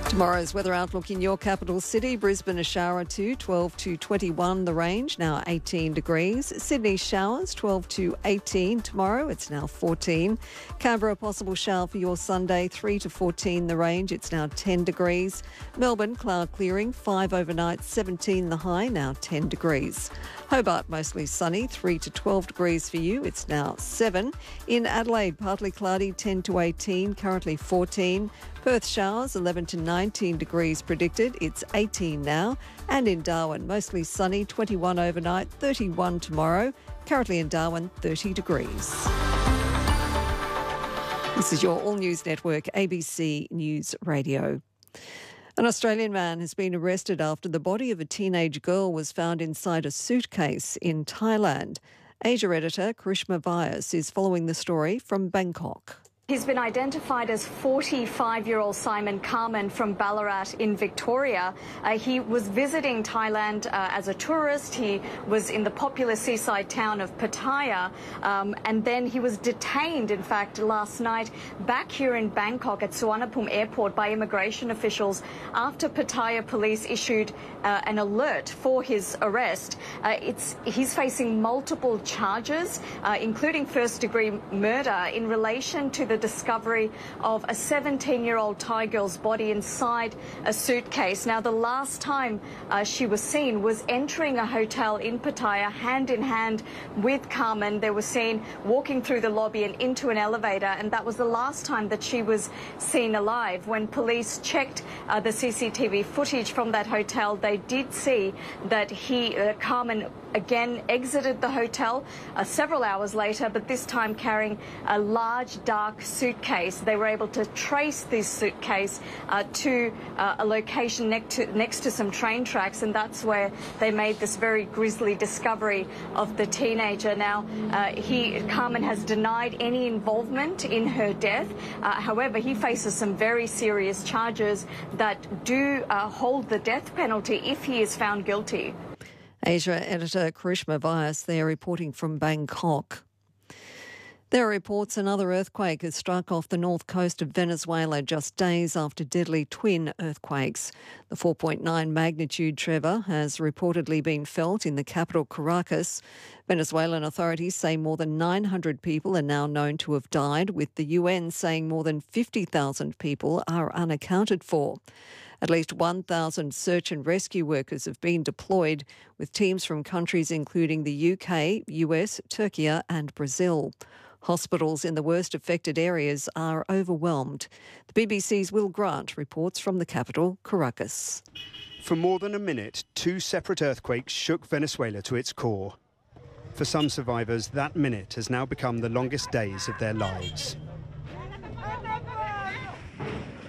Tomorrow's weather outlook in your capital city. Brisbane a shower to 12 to 21 the range, now 18 degrees. Sydney showers 12 to 18 tomorrow, it's now 14. Canberra possible shower for your Sunday 3 to 14 the range, it's now 10 degrees. Melbourne cloud clearing 5 overnight, 17 the high, now 10 degrees. Hobart mostly sunny 3 to 12 degrees for you, it's now 7. In Adelaide partly cloudy 10 to 18, currently 14. Perth showers 11 to 19 degrees predicted, it's 18 now. And in Darwin mostly sunny 21 overnight, 31 tomorrow, currently in Darwin 30 degrees. This is your All News Network, ABC News Radio. An Australian man has been arrested after the body of a teenage girl was found inside a suitcase in Thailand. Asia editor Karishma Vyas is following the story from Bangkok. He's been identified as 45-year-old Simon Carman from Ballarat in Victoria. He was visiting Thailand as a tourist. He was in the popular seaside town of Pattaya, and then he was detained, in fact, last night back here in Bangkok at Suvarnabhumi Airport by immigration officials after Pattaya police issued an alert for his arrest. He's facing multiple charges, including first-degree murder in relation to the discovery of a 17-year-old Thai girl's body inside a suitcase. Now, the last time she was seen was entering a hotel in Pattaya hand in hand with Carman. They were seen walking through the lobby and into an elevator, and that was the last time that she was seen alive. When police checked the CCTV footage from that hotel, they did see that Carman again exited the hotel several hours later, but this time carrying a large dark suitcase. They were able to trace this suitcase to a location next to some train tracks, and that's where they made this very grisly discovery of the teenager. Now, Carman has denied any involvement in her death. However, he faces some very serious charges that do hold the death penalty if he is found guilty. Asia editor Karishma Vyas there reporting from Bangkok. There are reports another earthquake has struck off the north coast of Venezuela just days after deadly twin earthquakes. The 4.9 magnitude tremor has reportedly been felt in the capital Caracas. Venezuelan authorities say more than 900 people are now known to have died, with the UN saying more than 50,000 people are unaccounted for. At least 1,000 search and rescue workers have been deployed, with teams from countries including the UK, US, Turkey and Brazil. Hospitals in the worst affected areas are overwhelmed. The BBC's Will Grant reports from the capital, Caracas. For more than a minute, two separate earthquakes shook Venezuela to its core. For some survivors, that minute has now become the longest days of their lives.